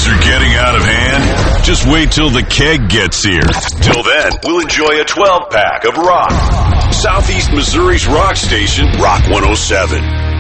Things are getting out of hand? Just wait till the keg gets here. Till then, we'll enjoy a 12-pack of rock. Southeast Missouri's rock station, Rock 107.